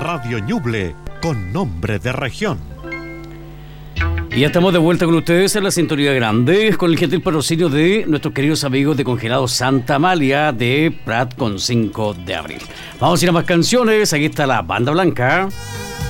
Radio Ñuble, con nombre de región. Y ya estamos de vuelta con ustedes en la Sintonía Grande, con el gentil patrocinio de nuestros queridos amigos de Congelados Santa Amalia de Prat con 5 de abril. Vamos a ir a más canciones. Aquí está la Banda Blanca.